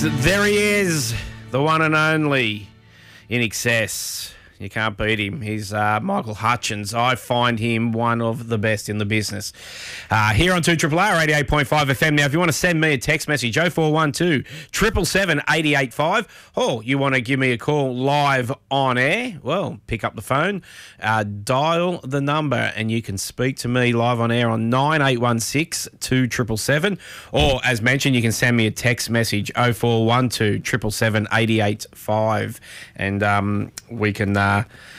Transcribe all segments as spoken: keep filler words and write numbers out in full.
There he is, the one and only In Excess. You can't beat him. He's uh, Michael Hutchins. I find him one of the best in the business. Uh, here on two R R R eighty-eight point five F M. Now, if you want to send me a text message, oh four one two, seven seven seven, eight eight five, or you want to give me a call live on air, well, pick up the phone, uh, dial the number, and you can speak to me live on air on nine eight one six, two seven seven seven, or, as mentioned, you can send me a text message, oh four one two, seven seven seven, eight eight five, and um, we can... Uh,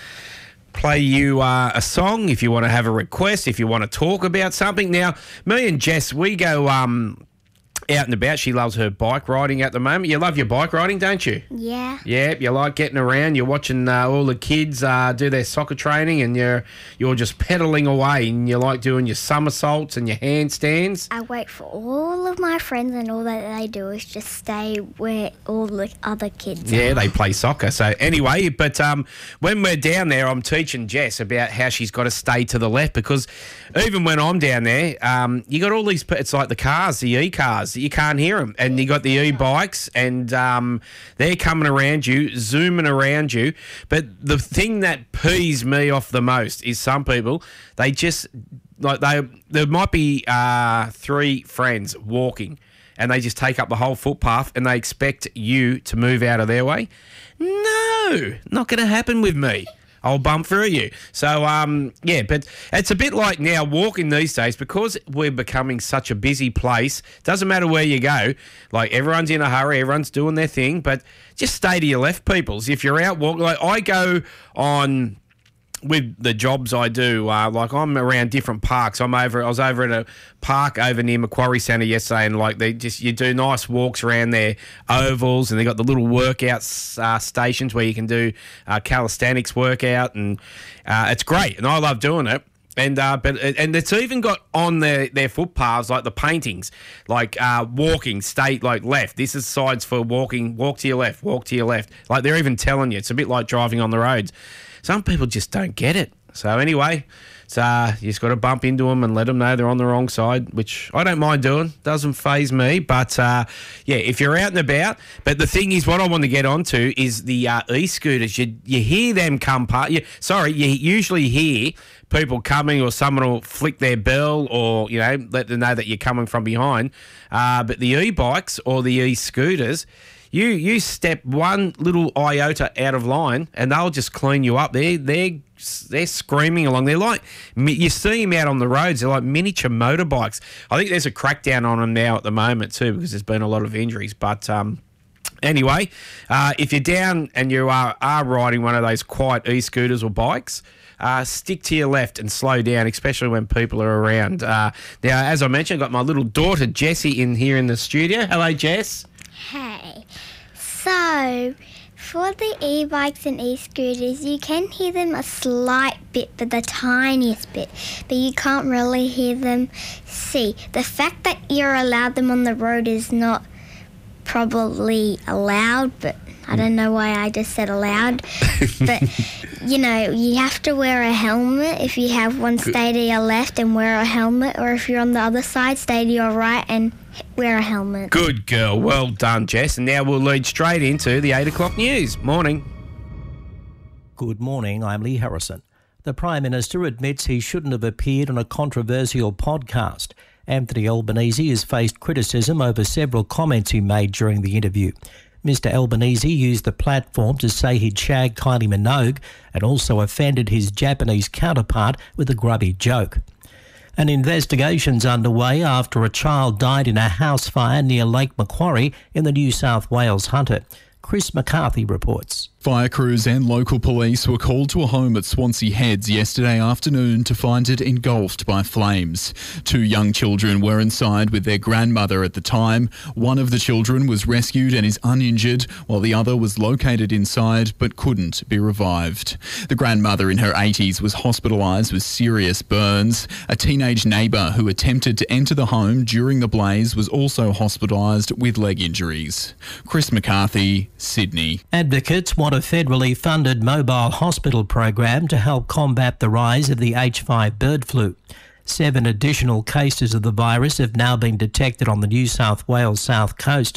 play you uh, a song if you want to have a request, if you want to talk about something. Now, me and Jess, we go um, out and about. She loves her bike riding at the moment. You love your bike riding, don't you? Yeah. Yeah, you like getting around. You're watching uh, all the kids uh, do their soccer training, and you're you're just pedaling away, and you like doing your somersaults and your handstands. I wait for all of my friends, and all that they do is just stay where all the other kids Yeah, are. they play soccer. So anyway, but um, when we're down there, I'm teaching Jess about how she's got to stay to the left, because even when I'm down there, um, you got all these, it's like the cars, the e-cars, you can't hear them. And you got the e-bikes, and um, they're coming around you, zooming around you. But the thing that pees me off the most is some people, they just, like they, there might be uh, three friends walking, and they just take up the whole footpath, and they expect you to move out of their way. No, not going to happen with me. I'll bump through you. So, um, yeah, but it's a bit like now walking these days, because we're becoming such a busy place. Doesn't matter where you go. Like, everyone's in a hurry. Everyone's doing their thing. But just stay to your left, peoples. If you're out walking, like I go on... with the jobs I do, uh, like I'm around different parks. I'm over. I was over at a park over near Macquarie Centre yesterday, and like they just you do nice walks around their ovals, and they got the little workout uh, stations where you can do uh, calisthenics workout, and uh, it's great, and I love doing it. And uh, but and it's even got on their, their footpaths like the paintings, like uh, walking, stay like left. This is sides for walking. Walk to your left. Walk to your left. Like they're even telling you. It's a bit like driving on the roads. Some people just don't get it. So anyway, it's, uh, you just got to bump into them and let them know they're on the wrong side, which I don't mind doing. Doesn't faze me. But, uh, yeah, if you're out and about. But the thing is, what I want to get onto is the uh, e-scooters. You, you hear them come past. You, sorry, you usually hear people coming, or someone will flick their bell, or, you know, let them know that you're coming from behind. Uh, but the e-bikes or the e-scooters... You you step one little iota out of line, and they'll just clean you up. They're, they're, they're screaming along. They're like, you see them out on the roads, they're like miniature motorbikes. I think there's a crackdown on them now at the moment too, because there's been a lot of injuries. But um, anyway, uh, if you're down and you are, are riding one of those quiet e-scooters or bikes, Uh, stick to your left and slow down, especially when people are around. Uh, now, as I mentioned, I've got my little daughter Jessie in here in the studio. Hello, Jess. Hey, so for the e-bikes and e-scooters, you can hear them a slight bit, but the tiniest bit, but you can't really hear them see. The fact that you're allowed them on the road is not probably allowed, but I don't know why I just said allowed. But, you know, you have to wear a helmet. If you have one, stay to your left and wear a helmet. Or if you're on the other side, stay to your right and wear a helmet. Good girl. Well done, Jess. And now we'll lead straight into the eight o'clock news. Morning. Good morning. I'm Lee Harrison. The Prime Minister admits he shouldn't have appeared on a controversial podcast. Anthony Albanese has faced criticism over several comments he made during the interview. Mister Albanese used the platform to say he'd shagged Kylie Minogue and also offended his Japanese counterpart with a grubby joke. An investigation's underway after a child died in a house fire near Lake Macquarie in the New South Wales Hunter. Chris McCarthy reports. Fire crews and local police were called to a home at Swansea Heads yesterday afternoon to find it engulfed by flames. Two young children were inside with their grandmother at the time. One of the children was rescued and is uninjured, while the other was located inside but couldn't be revived. The grandmother in her eighties was hospitalised with serious burns. A teenage neighbour who attempted to enter the home during the blaze was also hospitalised with leg injuries. Chris McCarthy, Sydney. Advocates want a federally funded mobile hospital program to help combat the rise of the H five bird flu. Seven additional cases of the virus have now been detected on the New South Wales south coast.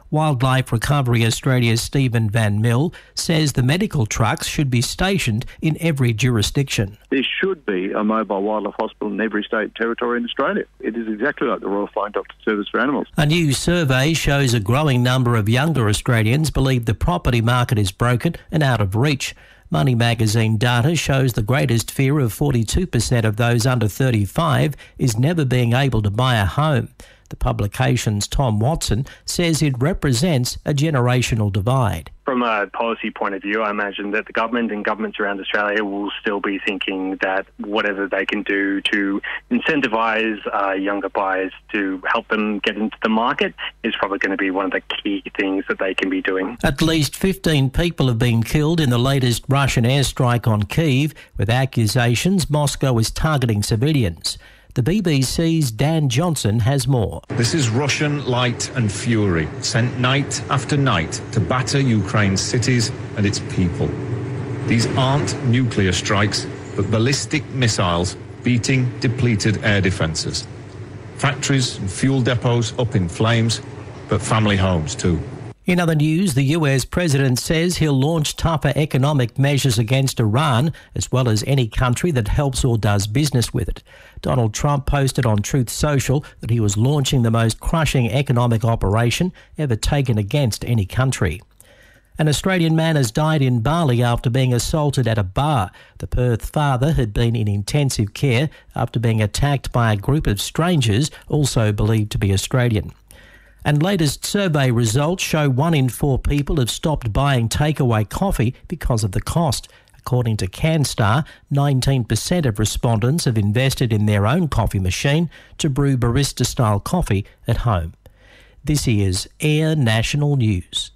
Wildlife Recovery Australia's Stephen Van Mill says the medical trucks should be stationed in every jurisdiction. There should be a mobile wildlife hospital in every state and territory in Australia. It is exactly like the Royal Flying Doctor Service for Animals. A new survey shows a growing number of younger Australians believe the property market is broken and out of reach. Money magazine data shows the greatest fear of forty-two percent of those under thirty-five is never being able to buy a home. The publication's Tom Watson says it represents a generational divide. From a policy point of view, I imagine that the government and governments around Australia will still be thinking that whatever they can do to incentivise uh, younger buyers to help them get into the market is probably going to be one of the key things that they can be doing. At least fifteen people have been killed in the latest Russian airstrike on Kyiv, with accusations Moscow is targeting civilians. The B B C's Dan Johnson has more. This is Russian light and fury, sent night after night to batter Ukraine's cities and its people. These aren't nuclear strikes, but ballistic missiles beating depleted air defences. Factories and fuel depots up in flames, but family homes too. In other news, the U S president says he'll launch tougher economic measures against Iran, as well as any country that helps or does business with it. Donald Trump posted on Truth Social that he was launching the most crushing economic operation ever taken against any country. An Australian man has died in Bali after being assaulted at a bar. The Perth father had been in intensive care after being attacked by a group of strangers, also believed to be Australian. And latest survey results show one in four people have stopped buying takeaway coffee because of the cost. According to CanStar, nineteen percent of respondents have invested in their own coffee machine to brew barista-style coffee at home. This is Air National News.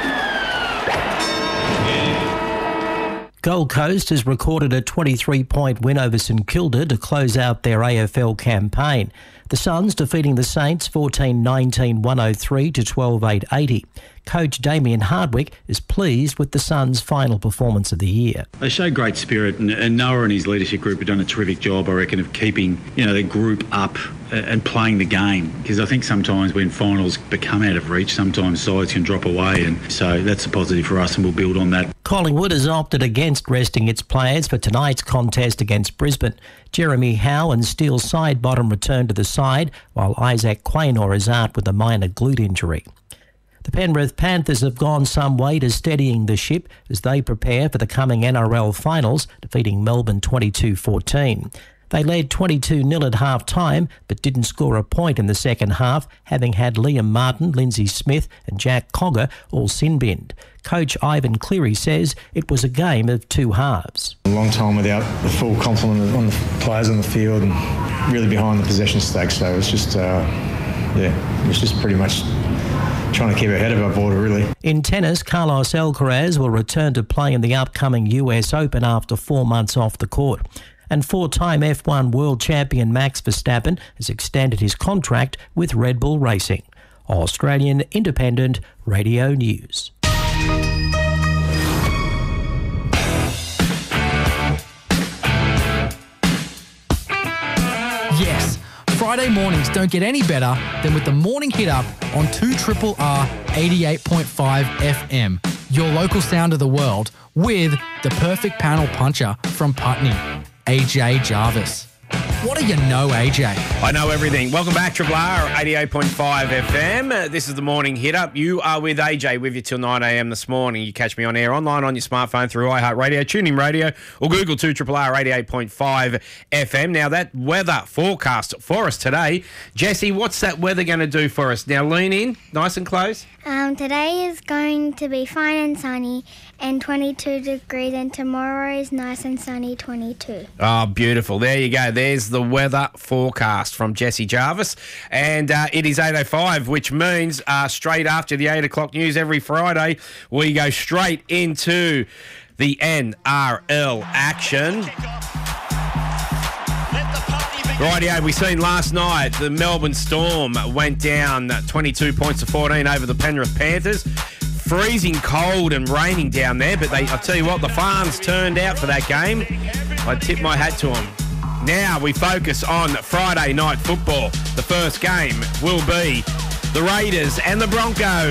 Gold Coast has recorded a twenty-three point win over St Kilda to close out their A F L campaign. The Suns defeating the Saints fourteen nineteen one oh three to twelve eight eighty. Coach Damien Hardwick is pleased with the Suns' final performance of the year. They showed great spirit, and, and Noah and his leadership group have done a terrific job, I reckon, of keeping you know the group up and playing the game. Because I think sometimes when finals become out of reach, sometimes sides can drop away, and so that's a positive for us, and we'll build on that. Collingwood has opted against resting its players for tonight's contest against Brisbane. Jeremy Howe and Steele Sidebottom return to the side, while Isaac Quaynor is out with a minor glute injury. The Penrith Panthers have gone some way to steadying the ship as they prepare for the coming N R L finals, defeating Melbourne twenty-two fourteen. They led twenty-two nil at half-time, but didn't score a point in the second half, having had Liam Martin, Lindsay Smith and Jack Cogger all sin-binned. Coach Ivan Cleary says it was a game of two halves. A long time without the full complement on the players on the field and really behind the possession stake, so it was just, uh, yeah, it was just pretty much trying to keep ahead of our border, really. In tennis, Carlos Alcaraz will return to play in the upcoming U S Open after four months off the court. And four-time F one world champion Max Verstappen has extended his contract with Red Bull Racing. Australian Independent Radio News. Yes, Friday mornings don't get any better than with the Morning Hit Up on two R R eighty-eight point five F M, your local sound of the world, with the perfect panel puncher from Putney, A J Jarvis. What do you know, A J? I know everything. Welcome back, Triple R, eighty-eight point five F M. Uh, this is the Morning Hit Up. You are with A J, with you till nine a m this morning. You catch me on air online on your smartphone through iHeartRadio, TuneIn Radio, or Google two R R R eighty-eight point five F M. Now, that weather forecast for us today. Jessie, what's that weather going to do for us? Now, lean in, nice and close. Um, today is going to be fine and sunny and twenty-two degrees, and tomorrow is nice and sunny, twenty-two. Oh, beautiful. There you go. There's the weather forecast from Jesse Jarvis. And uh, it is eight oh five, which means uh, straight after the eight o'clock news every Friday, we go straight into the N R L action. Rightio, we seen last night the Melbourne Storm went down twenty-two points to fourteen over the Penrith Panthers. Freezing cold and raining down there, but they, I'll tell you what, the fans turned out for that game. I tip my hat to them. Now we focus on Friday night football. The first game will be the Raiders and the Broncos.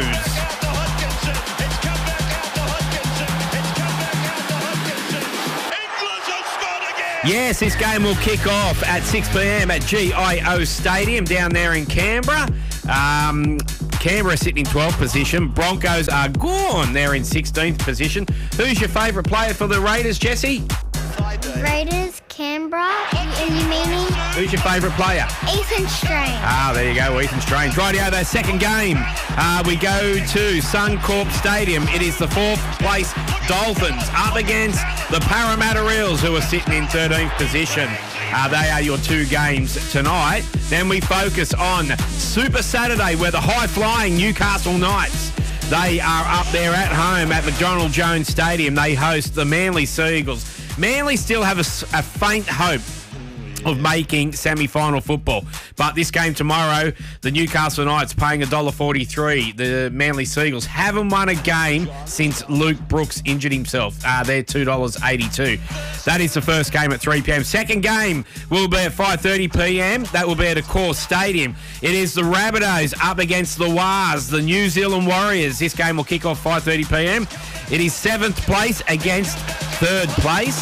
Yes, this game will kick off at six p.m. at G I O Stadium down there in Canberra. Um, Canberra sitting in twelfth position. Broncos are gone. They're in sixteenth position. Who's your favourite player for the Raiders, Jesse? Raiders, Canberra, and you meaning? Who's your favourite player? Ethan Strange. Ah, there you go, Ethan Strange. Rightio, that second game. Uh, we go to Suncorp Stadium. It is the fourth place Dolphins up against the Parramatta Eels, who are sitting in thirteenth position. Uh, they are your two games tonight. Then we focus on Super Saturday, where the high-flying Newcastle Knights, they are up there at home at McDonald Jones Stadium. They host the Manly Seagulls. Manly still have a, a faint hope of making semi-final football. But this game tomorrow, the Newcastle Knights paying one dollar forty-three. The Manly Seagulls haven't won a game since Luke Brooks injured himself. Uh, they're two dollars eighty-two. That is the first game at three p.m. Second game will be at five thirty p.m. That will be at Accor Stadium. It is the Rabbitohs up against the Wars, the New Zealand Warriors. This game will kick off five thirty p.m. It is seventh place against third place.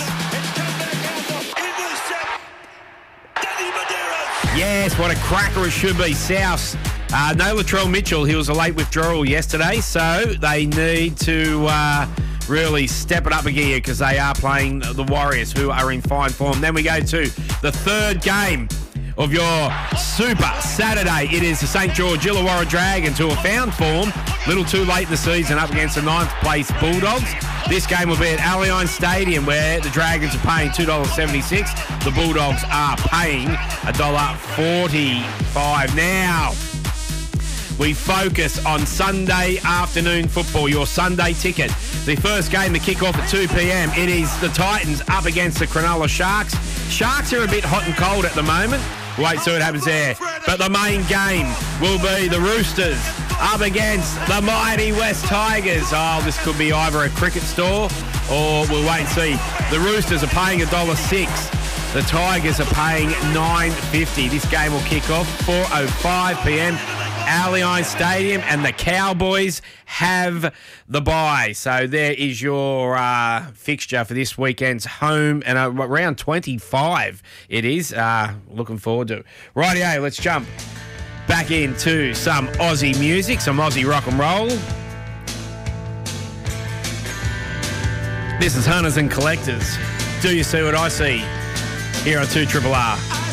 Yes, what a cracker it should be. South. Uh, no Latrell Mitchell. He was a late withdrawal yesterday, so they need to uh, really step it up a gear because they are playing the Warriors, who are in fine form. Then we go to the third game of your Super Saturday. It is the Saint George Illawarra Dragons, who have found form a little too late in the season, up against the ninth place Bulldogs. This game will be at Allianz Stadium, where the Dragons are paying two dollars seventy-six. The Bulldogs are paying one dollar forty-five. Now, we focus on Sunday afternoon football, your Sunday ticket. The first game to kick off at two p.m. It is the Titans up against the Cronulla Sharks. Sharks are a bit hot and cold at the moment. Wait, see what happens there. But the main game will be the Roosters up against the mighty West Tigers. Oh, this could be either a cricket store or we'll wait and see. The Roosters are paying one dollar six. The Tigers are paying nine fifty. This game will kick off four oh five p.m. Allianz Stadium, and the Cowboys have the bye. So there is your uh, fixture for this weekend's home, and uh, round twenty-five it is. Uh, looking forward to it. Rightio, let's jump back into some Aussie music, some Aussie rock and roll. This is Hunters and Collectors. Do you see what I see? Here on two R R R.